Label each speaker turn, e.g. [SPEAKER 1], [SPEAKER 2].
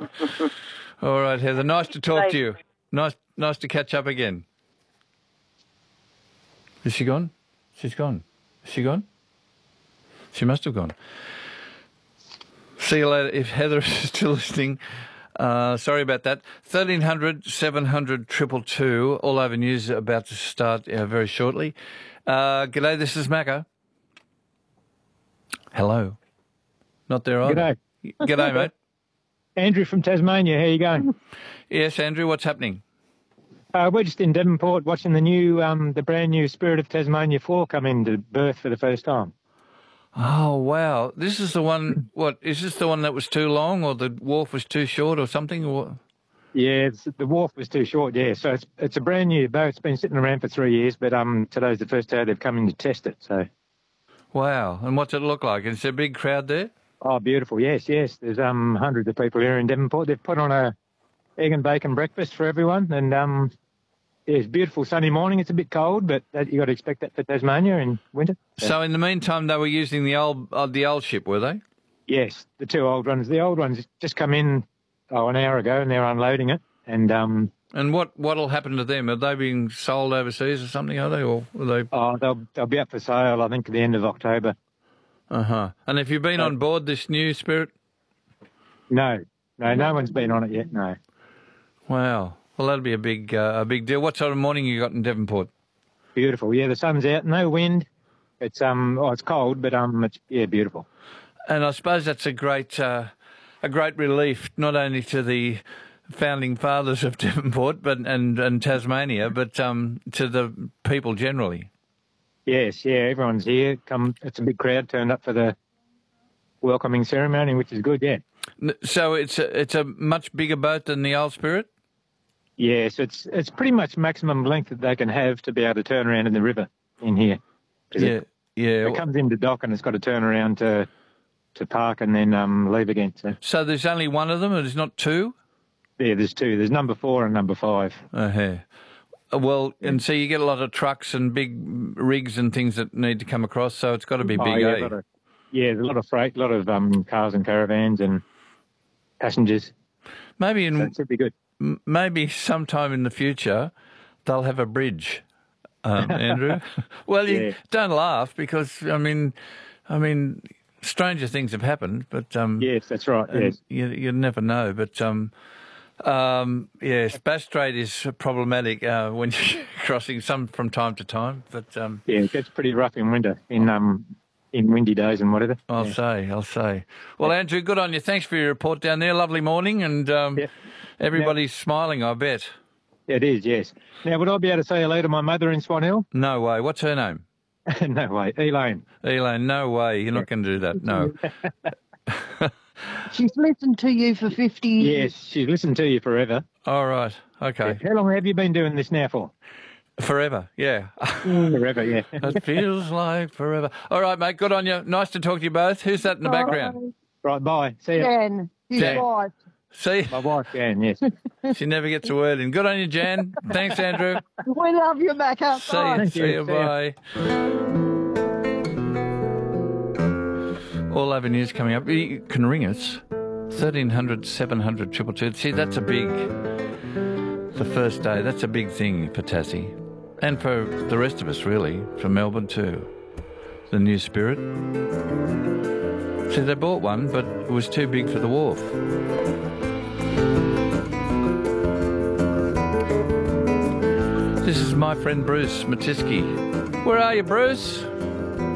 [SPEAKER 1] All right, Heather. Nice to talk to you. Nice to catch up again. Is she gone? She's gone. Is she gone? She must have gone. See you later. If Heather is still listening, sorry about that. 1300 700 222. All Over News about to start very shortly. G'day, this is Macca. Hello. Not there either. G'day, mate.
[SPEAKER 2] Andrew from Tasmania. How you going?
[SPEAKER 1] Yes, Andrew. What's happening?
[SPEAKER 2] We're just in Devonport watching the brand new Spirit of Tasmania 4 come into birth for the first time.
[SPEAKER 1] Oh, wow. This is the one, is this the one that was too long or the wharf was too short or something? Or?
[SPEAKER 2] Yeah, the wharf was too short, yeah. So it's a brand new boat. It's been sitting around for 3 years, but today's the first day they've come in to test it. So.
[SPEAKER 1] Wow. And what's it look like? Is there a big crowd there?
[SPEAKER 2] Oh, beautiful. Yes. There's hundreds of people here in Devonport. They've put on a egg and bacon breakfast for everyone, and it's a beautiful sunny morning. It's a bit cold, but you got to expect that for Tasmania in winter.
[SPEAKER 1] So in the meantime, they were using the old ship, were they?
[SPEAKER 2] Yes, the two old ones. The old ones just come in an hour ago, and they're unloading it. And
[SPEAKER 1] what'll happen to them? Are they being sold overseas or something? Are they, or are they?
[SPEAKER 2] Oh, they'll be up for sale, I think, at the end of October.
[SPEAKER 1] And have you been on board this new Spirit?
[SPEAKER 2] No, no one's been on it yet. No.
[SPEAKER 1] Wow. Well, that'll be a big deal. What sort of morning you got in Devonport?
[SPEAKER 2] Beautiful. Yeah, the sun's out, no wind. It's it's cold, but it's beautiful.
[SPEAKER 1] And I suppose that's a great relief, not only to the founding fathers of Devonport, and Tasmania, but to the people generally.
[SPEAKER 2] Yes, yeah, everyone's here. It's a big crowd turned up for the welcoming ceremony, which is good. Yeah.
[SPEAKER 1] So it's a much bigger boat than the old Spirit.
[SPEAKER 2] Yes, it's pretty much maximum length that they can have to be able to turn around in the river in here.
[SPEAKER 1] Yeah.
[SPEAKER 2] It comes into dock and it's got to turn around to park and then leave again.
[SPEAKER 1] So there's only one of them, and there's not two?
[SPEAKER 2] Yeah, there's two. There's number 4 and number 5.
[SPEAKER 1] Well, and so you get a lot of trucks and big rigs and things that need to come across, so it's got to be big, eh?
[SPEAKER 2] There's a lot of freight, a lot of cars and caravans and passengers. So it should be good.
[SPEAKER 1] Maybe sometime in the future they'll have a bridge, Andrew. Well, you don't laugh because I mean, stranger things have happened, but
[SPEAKER 2] yes, that's right. Yes,
[SPEAKER 1] you never know. But yes, Bass Strait is problematic when you're crossing some from time to time. But
[SPEAKER 2] it gets pretty rough in winter in windy days and whatever.
[SPEAKER 1] I'll say. Well, Andrew, good on you. Thanks for your report down there. Lovely morning, and everybody's smiling, I bet.
[SPEAKER 2] It is, yes. Now, would I be able to say hello to my mother in Swan Hill?
[SPEAKER 1] No way. What's her name?
[SPEAKER 2] No way. Elaine.
[SPEAKER 1] Elaine, no way. You're not going to do that. No.
[SPEAKER 3] She's listened to you for 50 years.
[SPEAKER 2] Yes, she's listened to you forever.
[SPEAKER 1] All right. Okay.
[SPEAKER 2] Yeah. How long have you been doing this now for?
[SPEAKER 1] Forever, yeah.
[SPEAKER 2] Forever, yeah.
[SPEAKER 1] It feels like forever. All right, mate, good on you. Nice to talk to you both. Who's that in the background?
[SPEAKER 2] Right, bye. See you.
[SPEAKER 3] Jan, his wife.
[SPEAKER 1] See?
[SPEAKER 2] My wife, Jan, yes.
[SPEAKER 1] She never gets a word in. Good on you, Jan. Thanks, Andrew.
[SPEAKER 3] We love you, Mac.
[SPEAKER 1] See you. Bye. All Over News coming up. You can ring us, 1300 700 222. See, that's the first day, that's a big thing for Tassie. And for the rest of us, really, for Melbourne too. The new Spirit. See, they bought one, but it was too big for the wharf. This is my friend Bruce Matiski. Where are you, Bruce?